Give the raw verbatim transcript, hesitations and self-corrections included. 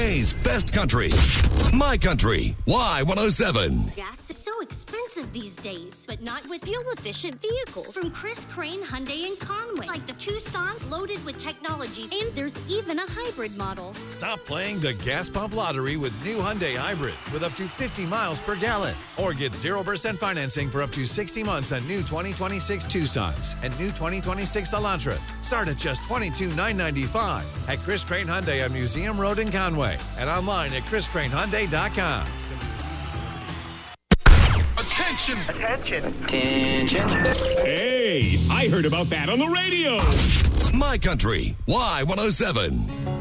Today's best country. My Country. Y one oh seven. Gas is so expensive these days, but not with fuel-efficient vehicles from Chris Crane Hyundai in Conway. Like the Tucson's loaded with technology, and there's even a hybrid model. Stop playing the gas pump lottery with new Hyundai hybrids with up to fifty miles per gallon. Or get zero percent financing for up to sixty months on new twenty twenty-six Tucsons and new twenty twenty-six Elantras. Start at just twenty-two thousand nine hundred ninety-five dollars at Chris Crane Hyundai on Museum Road in Conway and online at chris crane hyundai dot com. Attention! Attention! Attention! Hey, I heard about that on the radio. My Country. Y one oh seven.